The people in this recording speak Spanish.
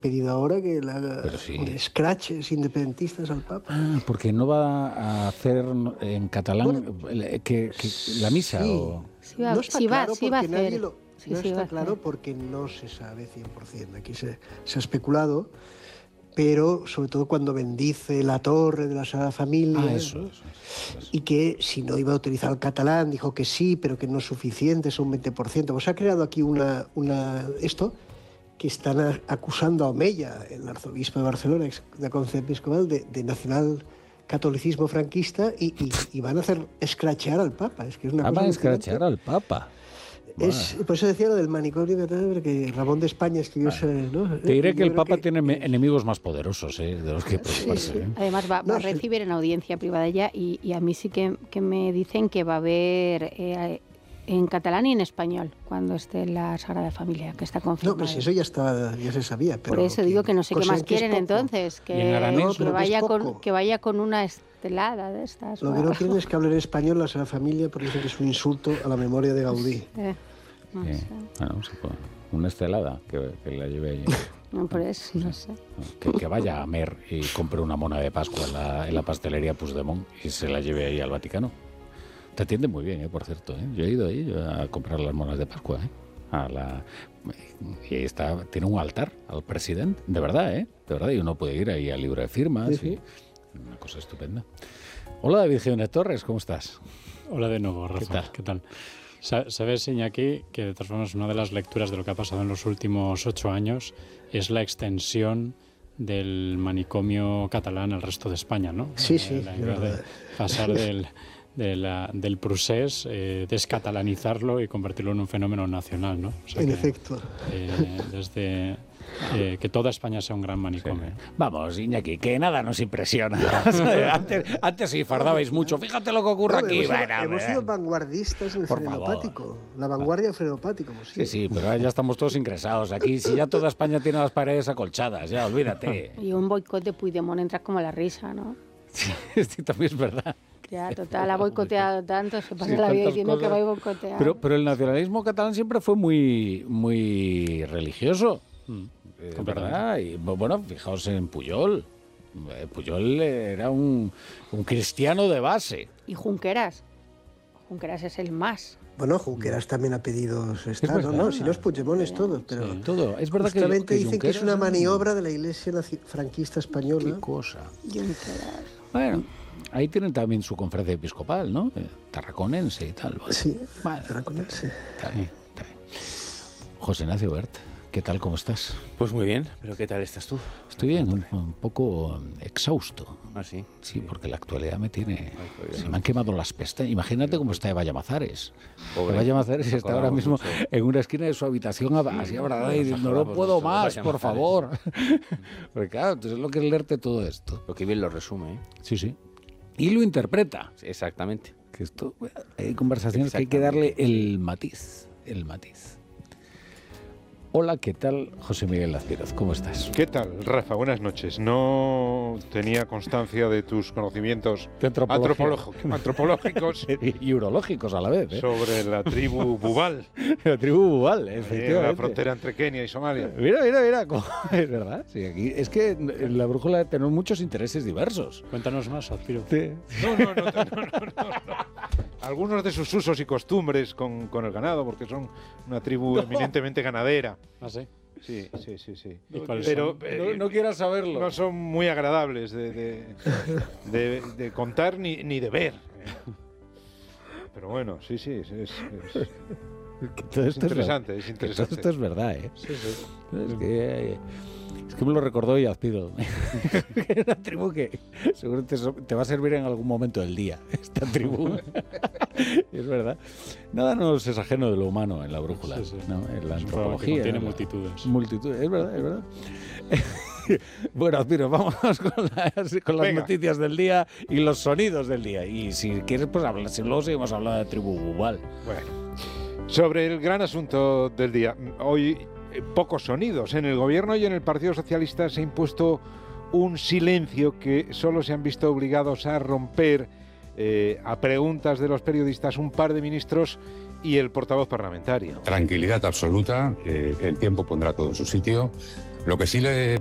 pedido ahora que le haga sí. scratches independentistas al Papa. Porque no va a hacer en catalán que la misa. Sí. O... No está claro porque nadie lo... Sí, no sí, está claro porque no se sabe 100%. Aquí se ha especulado, pero sobre todo cuando bendice la torre de la Sagrada Familia. Eso. Y que si no iba a utilizar el catalán, dijo que sí, pero que no es suficiente, es un 20%. Pues ha creado aquí esto que están acusando a Omeya, el arzobispo de Barcelona, de la Conferencia Episcopal, de nacional catolicismo franquista y van a hacer escrachear al Papa. Es que es una cosa van a escrachear al Papa. Por eso decía lo del manicomio, que Ramón de España escribió ¿no? Te diré que el Papa tiene enemigos más poderosos de los que preocuparse. Sí. Además va a recibir en audiencia privada ya y a mí sí que me dicen que va a haber en catalán y en español cuando esté la Sagrada Familia, que está confirmado. No, pero si eso ya se sabía. Pero por eso digo que no sé qué más quieren entonces, que vaya con una estelada de estas. Lo que no quieren es que hable en español la Sagrada Familia porque dicen que es un insulto a la memoria de Gaudí. No sé. Una estelada que la lleve allí. No, por eso, no sé. Que vaya a Mer y compre una mona de Pascua en la pastelería Puigdemont y se la lleve ahí al Vaticano. Te atiende muy bien, por cierto. Yo he ido ahí a comprar las monas de Pascua. Y tiene un altar al presidente, de verdad, de verdad. Y uno puede ir ahí al libro de firmas. Sí. Una cosa estupenda. Hola, David Jiménez Torres, ¿cómo estás? Hola de nuevo, Rafa. ¿Qué tal? Sabes, Iñaki, que de todas formas una de las lecturas de lo que ha pasado en los últimos 8 años es la extensión del manicomio catalán al resto de España, ¿no? Sí. La idea de pasar del procés, descatalanizarlo y convertirlo en un fenómeno nacional, ¿no? O sea en efecto. Desde que toda España sea un gran manicomio. Sí. Vamos, Iñaki, que nada nos impresiona. antes sí fardabais mucho. Fíjate lo que ocurre aquí. Hemos sido vanguardistas en el frenopático. La vanguardia del frenopático. Sí, pero ya estamos todos ingresados. Aquí, si ya toda España tiene las paredes acolchadas, ya olvídate. Y un boicot de Puigdemont entra como la risa, ¿no? Sí, también es verdad. Ya, total, ha boicoteado tanto, se pasa la vida diciendo que va a boicotear. Pero el nacionalismo catalán siempre fue muy religioso. ¿Verdad? Y bueno, fijaos en Pujol. Pujol era un cristiano de base. ¿Y Junqueras? Junqueras es el más. Bueno, Junqueras también ha pedido estar, ¿no? Si no es Puigdemont es todo, pero todo. Es verdad justamente que dicen que es una maniobra de la Iglesia franquista española. ¿Qué cosa? Junqueras. Bueno, ahí tienen también su conferencia episcopal, ¿no? Tarraconense y tal. ¿Vale? Sí, tarraconense. Está bien. José Ignacio Bert, ¿qué tal? ¿Cómo estás? Pues muy bien, pero ¿qué tal estás tú? Estoy bien, un poco exhausto. ¿Ah, sí? Sí, porque la actualidad me tiene... Se me han quemado las pestañas. Imagínate cómo está Eva Llamazares. Eva Llamazares está ahora mismo en una esquina de su habitación así abrazada y diciendo, no puedo más, por favor. Porque claro, entonces lo que es leerte todo esto. Lo que bien lo resume, ¿eh? Sí. Y lo interpreta. Sí, exactamente. Que esto, hay conversaciones que hay que darle el matiz. Hola, ¿qué tal? José Miguel Lazpiroz, ¿cómo estás? ¿Qué tal, Rafa? Buenas noches. No tenía constancia de tus conocimientos antropológicos y urológicos a la vez, sobre la tribu Bubal. La tribu Bubal, efectivamente. La frontera entre Kenia y Somalia. Mira, es verdad. Sí, aquí es que en la brújula tenemos muchos intereses diversos. Cuéntanos más, Lazpiroz. Sí. No. Algunos de sus usos y costumbres con el ganado, porque son una tribu eminentemente ganadera. ¿Ah, sí? Sí. ¿Y cuáles Pero no quieras saberlo. No son muy agradables de contar ni de ver. Pero bueno, sí, es interesante. Todo esto es verdad, ¿eh? Sí. Es que me lo recordó y Azpiroz. Una tribu que seguro te va a servir en algún momento del día, esta tribu. Es verdad. Nada nos es ajeno de lo humano en la brújula, ¿no? En la antropología. Tiene multitudes. Es verdad. Bueno, Azpiroz, vamos con las noticias del día y los sonidos del día. Y si quieres, pues luego seguimos hablando de tribu Bubal. Bueno, sobre el gran asunto del día. Hoy pocos sonidos. En el Gobierno y en el Partido Socialista se ha impuesto un silencio que solo se han visto obligados a romper a preguntas de los periodistas un par de ministros y el portavoz parlamentario. Tranquilidad absoluta, el tiempo pondrá todo en su sitio. Lo que sí le